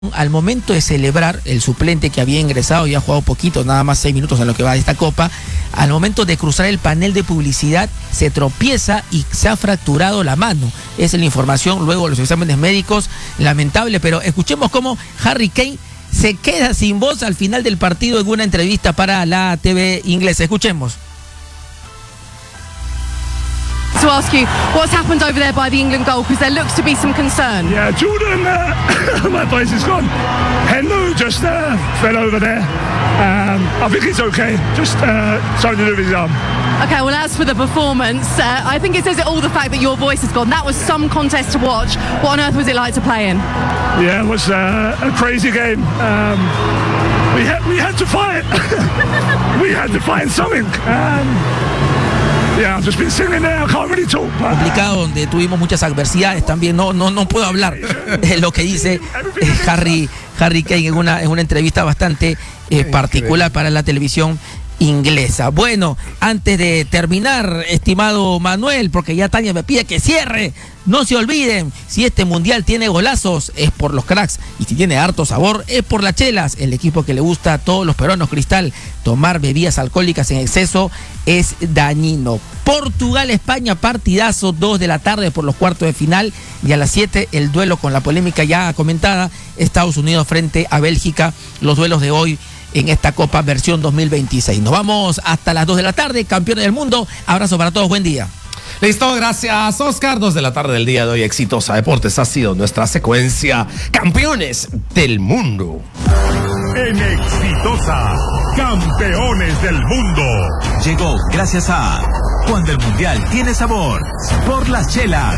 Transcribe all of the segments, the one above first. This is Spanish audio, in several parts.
Al momento de celebrar, el suplente que había ingresado y ha jugado poquito, nada más 6 minutos en lo que va de esta copa, al momento de cruzar el panel de publicidad se tropieza y se ha fracturado la mano. Esa es la información luego de los exámenes médicos, lamentable, pero escuchemos cómo Harry Kane se queda sin voz al final del partido en una entrevista para la TV inglesa. Escuchemos. To ask you what's happened over there by the England goal, because there looks to be some concern. Yeah, Jordan, my place is gone. Henlo just fell over there. I think it's okay. Just something to do with his arm. Okay, well, as for the performance, I think it says it all, the fact that your voice has gone. That was some contest to watch. What on earth was it like to play in? Yeah, it was a crazy game. We had to fight. We had to find something. Yeah, I've just been sitting there, I can't really talk. Complicado, donde tuvimos muchas adversidades también, no puedo hablar lo que dice Harry Kane en una entrevista bastante particular para la televisión inglesa. Bueno, antes de terminar, estimado Manuel, porque ya Tania me pide que cierre, no se olviden, si este mundial tiene golazos es por los cracks, y si tiene harto sabor es por las chelas, el equipo que le gusta a todos los peruanos. Cristal, tomar bebidas alcohólicas en exceso es dañino. Portugal-España, partidazo, 2 de la tarde por los cuartos de final, y a las 7 el duelo con la polémica ya comentada, Estados Unidos frente a Bélgica, los duelos de hoy en esta Copa versión 2026. Nos vamos hasta las 2 de la tarde, campeones del mundo. Abrazo para todos, buen día. Listo, gracias Oscar. 2 de la tarde del día de hoy, Exitosa Deportes ha sido nuestra secuencia Campeones del Mundo. En Exitosa, Campeones del Mundo. Llegó gracias a Cuando el Mundial tiene sabor, por las chelas.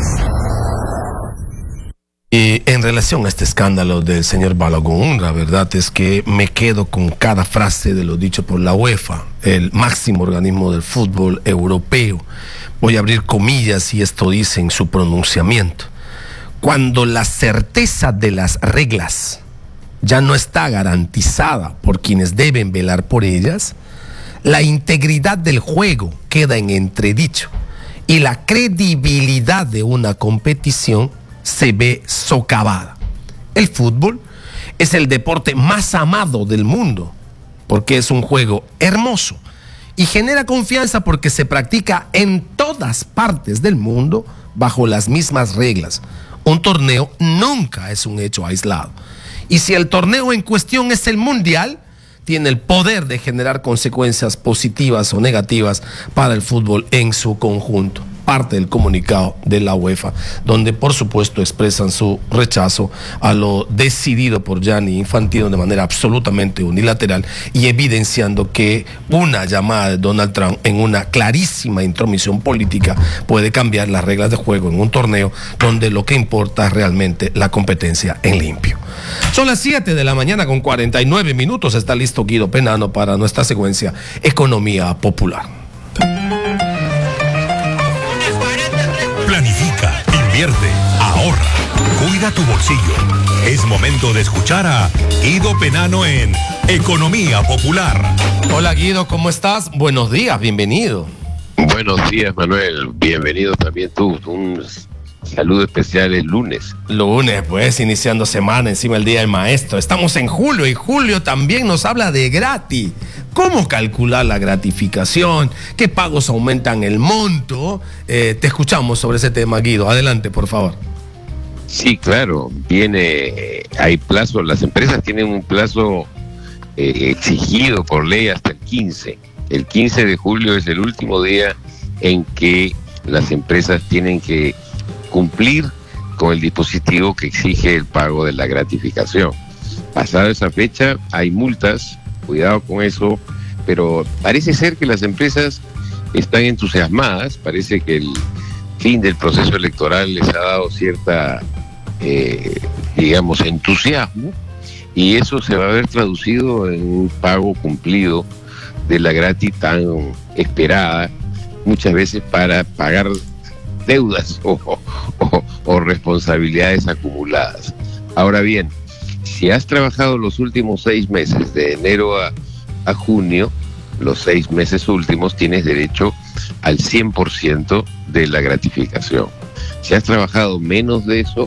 Y en relación a este escándalo del señor Balogun, la verdad es que me quedo con cada frase de lo dicho por la UEFA, el máximo organismo del fútbol europeo. Voy a abrir comillas y esto dice en su pronunciamiento: cuando la certeza de las reglas ya no está garantizada por quienes deben velar por ellas, la integridad del juego queda en entredicho y la credibilidad de una competición se ve socavada. El fútbol es el deporte más amado del mundo porque es un juego hermoso y genera confianza porque se practica en todas partes del mundo bajo las mismas reglas. Un torneo nunca es un hecho aislado. Y si el torneo en cuestión es el mundial, tiene el poder de generar consecuencias positivas o negativas para el fútbol en su conjunto. Parte del comunicado de la UEFA, donde por supuesto expresan su rechazo a lo decidido por Gianni Infantino de manera absolutamente unilateral y evidenciando que una llamada de Donald Trump en una clarísima intromisión política puede cambiar las reglas de juego en un torneo donde lo que importa es realmente la competencia en limpio. Son las 7 de la mañana con 49 minutos. Está listo Guido Penano para nuestra secuencia Economía Popular. Planifica, invierte, ahorra, cuida tu bolsillo. Es momento de escuchar a Guido Penano en Economía Popular. Hola Guido, ¿cómo estás? Buenos días, bienvenido. Buenos días, Manuel. Bienvenido también tú. Un saludo especial el lunes. Lunes, pues, iniciando semana, encima el Día del Maestro. Estamos en julio y julio también nos habla de gratis. ¿Cómo calcular la gratificación? ¿Qué pagos aumentan el monto? Te escuchamos sobre ese tema, Guido. Adelante, por favor. Sí, claro. Hay plazo. Las empresas tienen un plazo exigido por ley hasta el 15. El 15 de julio es el último día en que las empresas tienen que cumplir con el dispositivo que exige el pago de la gratificación. Pasada esa fecha hay multas, cuidado con eso, pero parece ser que las empresas están entusiasmadas, parece que el fin del proceso electoral les ha dado cierta, entusiasmo, y eso se va a ver traducido en un pago cumplido de la gratis tan esperada, muchas veces para pagar deudas o responsabilidades acumuladas. Ahora bien, si has trabajado los últimos 6 meses, de enero a junio, los 6 meses últimos, tienes derecho al 100% de la gratificación. Si has trabajado menos de eso,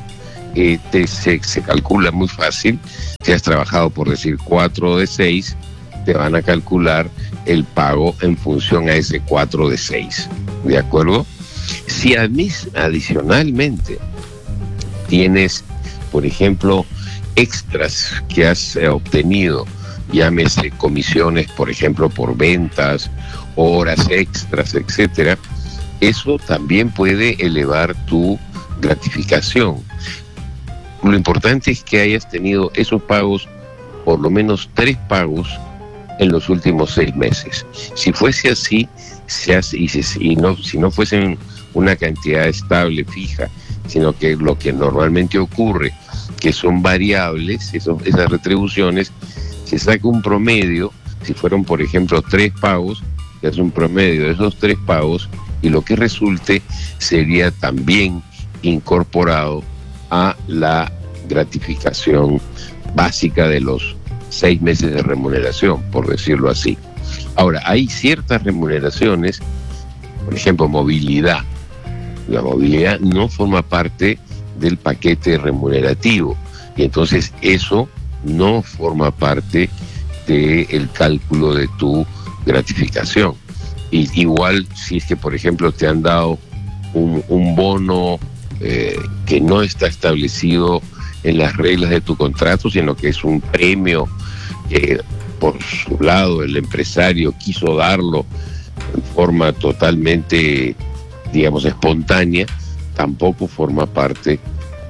se calcula muy fácil. Si has trabajado, por decir, 4 de 6, te van a calcular el pago en función a ese 4 de 6. ¿De acuerdo? Si adicionalmente tienes, por ejemplo, extras que has obtenido, llámese comisiones, por ejemplo, por ventas, horas extras, etcétera, eso también puede elevar tu gratificación. Lo importante es que hayas tenido esos pagos, por lo menos 3 pagos en los últimos 6 meses. Si fuese así, si no fuesen una cantidad estable, fija, sino que lo que normalmente ocurre, que son variables, esas retribuciones, se saca un promedio. Si fueron, por ejemplo, 3 pagos, se hace un promedio de esos 3 pagos, y lo que resulte sería también incorporado a la gratificación básica de los 6 meses de remuneración, por decirlo así. Ahora, hay ciertas remuneraciones, por ejemplo, movilidad. La movilidad no forma parte del paquete remunerativo, y entonces eso no forma parte del cálculo de tu gratificación. Y igual si es que, por ejemplo, te han dado un bono que no está establecido en las reglas de tu contrato, sino que es un premio que por su lado el empresario quiso darlo en forma totalmente, digamos, espontánea, tampoco forma parte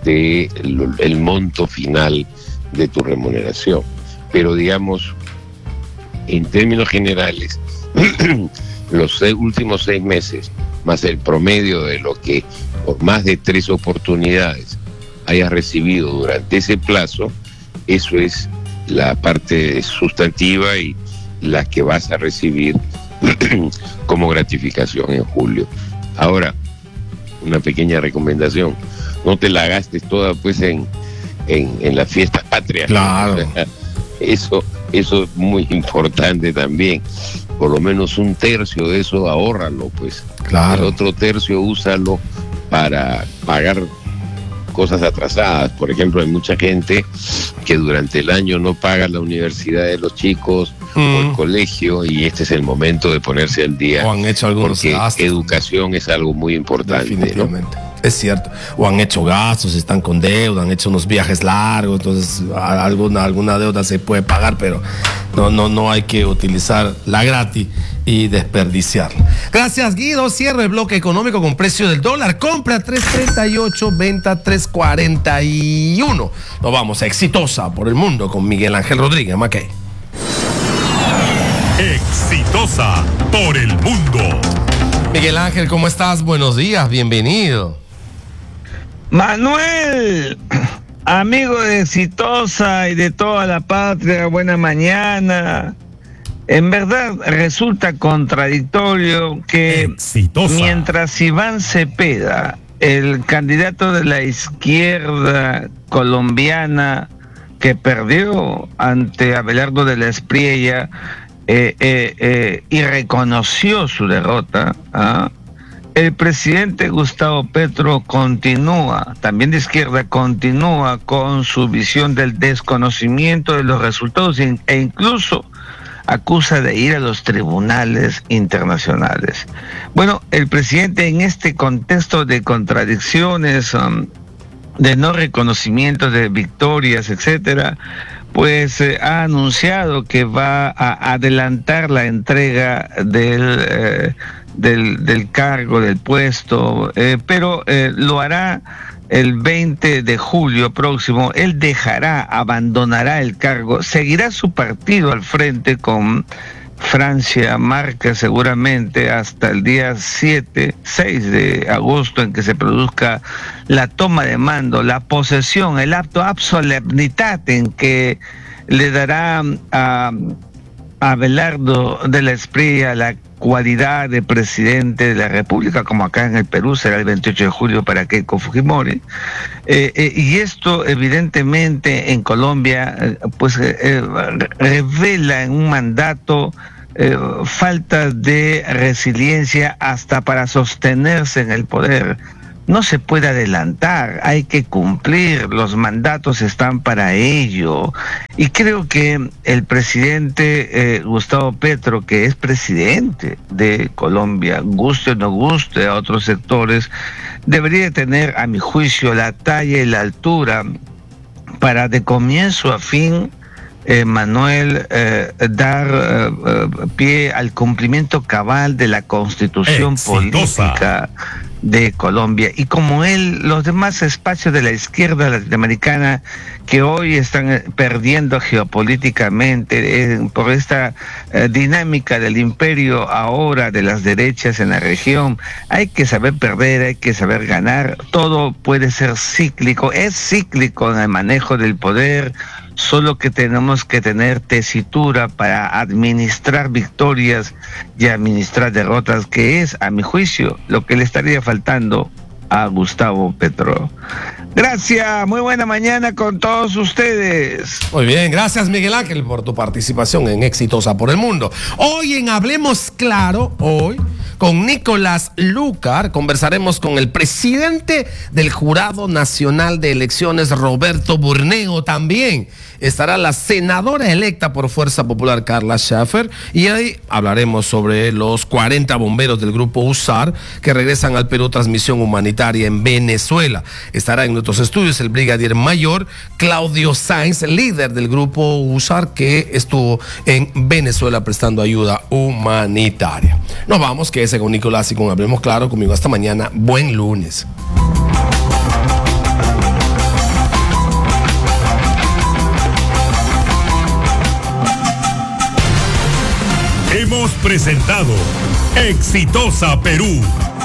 del monto final de tu remuneración. Pero, digamos, en términos generales, los últimos 6 meses, más el promedio de lo que por más de 3 oportunidades hayas recibido durante ese plazo, eso es la parte sustantiva y la que vas a recibir como gratificación en julio. Ahora, una pequeña recomendación: no te la gastes toda pues en las fiestas patrias. Claro. O sea, eso es muy importante también. Por lo menos 1/3 de eso ahórralo, pues. Claro. El otro tercio úsalo para pagar cosas atrasadas. Por ejemplo, hay mucha gente que durante el año no paga la universidad de los chicos o el colegio, y este es el momento de ponerse al día. O han hecho algunos porque gastos. Educación es algo muy importante, Definitivamente. ¿no? Es cierto. O han hecho gastos, están con deuda, han hecho unos viajes largos, entonces alguna deuda se puede pagar, pero no hay que utilizar la gratis y desperdiciarla. Gracias, Guido. Cierre el bloque económico con precio del dólar. Compra 3.38, venta 3.41. Nos vamos a Exitosa por el Mundo con Miguel Ángel Rodríguez Mackey. Exitosa por el mundo. Miguel Ángel, ¿cómo estás? Buenos días, bienvenido. Manuel, amigo de Exitosa y de toda la patria, buena mañana. En verdad resulta contradictorio que Exitosa. Mientras Iván Cepeda, el candidato de la izquierda colombiana que perdió ante Abelardo de la Espriella, y reconoció su derrota, el presidente Gustavo Petro continúa, también de izquierda, continúa con su visión del desconocimiento de los resultados e incluso acusa de ir a los tribunales internacionales. Bueno, el presidente, en este contexto de contradicciones, de no reconocimiento de victorias, etcétera, pues ha anunciado que va a adelantar la entrega del cargo, del puesto, pero lo hará el 20 de julio próximo. Él abandonará el cargo, seguirá su partido al frente con Francia Márquez seguramente hasta el día 6 de agosto, en que se produzca la toma de mando, la posesión, el acto ab solemnitate, en que le dará a Abelardo de la Espriella la cualidad de presidente de la República, como acá en el Perú será el 28 de julio para Keiko Fujimori. Y esto evidentemente en Colombia pues revela en un mandato falta de resiliencia hasta para sostenerse en el poder, no se puede adelantar, hay que cumplir, los mandatos están para ello. Y creo que el presidente Gustavo Petro, que es presidente de Colombia, guste o no guste a otros sectores, debería tener, a mi juicio, la talla y la altura para de comienzo a fin, Manuel, dar pie al cumplimiento cabal de la Constitución política de Colombia. Y como él, los demás espacios de la izquierda latinoamericana que hoy están perdiendo geopolíticamente por esta dinámica del imperio ahora de las derechas en la región, hay que saber perder, hay que saber ganar. Todo puede ser cíclico, es cíclico en el manejo del poder. Solo que tenemos que tener tesitura para administrar victorias y administrar derrotas, que es, a mi juicio, lo que le estaría faltando a Gustavo Petro. Gracias, muy buena mañana con todos ustedes. Muy bien, gracias Miguel Ángel por tu participación en Exitosa por el Mundo. Hoy en Hablemos Claro, hoy con Nicolás Lucar conversaremos con el presidente del Jurado Nacional de Elecciones, Roberto Burneo. También estará la senadora electa por Fuerza Popular, Carla Schaffer, y ahí hablaremos sobre los 40 bomberos del grupo USAR que regresan al Perú tras misión humanitaria en Venezuela. Estará en nuestros estudios el brigadier mayor Claudio Sáenz, líder del grupo USAR que estuvo en Venezuela prestando ayuda humanitaria. Nos vamos, que con Nicolás y con Hablemos Claro. Conmigo hasta mañana. Buen lunes. Hemos presentado Exitosa Perú.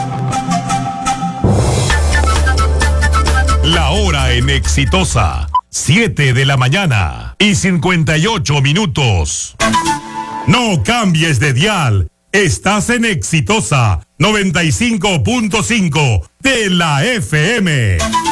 La hora en Exitosa, 7 de la mañana y 58 minutos. No cambies de dial. Estás en Exitosa 95.5 de la FM.